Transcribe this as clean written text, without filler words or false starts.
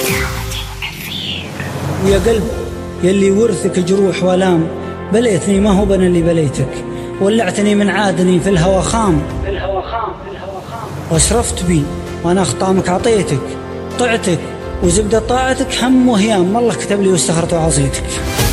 ويا قلب يلي ورثك جروح والام، بليتني ما هو بنا اللي بليتك، ولعتني من عادني في الهوى خام، واشرفت بي وانا اخطامك عطيتك، طعتك وزبدة طاعتك هم وهيام، والله كتب لي واستخرت وعصيتك.